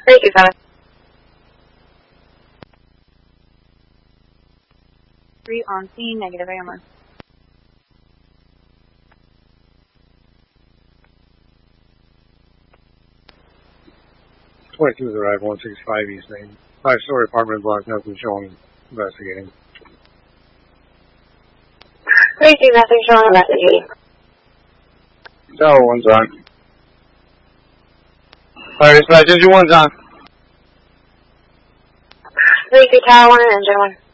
327. 3 on scene, negative AMR. Has arrived 165 East Main. 5-story apartment block, nothing showing. Investigating. 32, nothing showing, investigating. Tower 1's on. Alright, dispatch, engine 1's on. 32, Tower 1 and engine 1.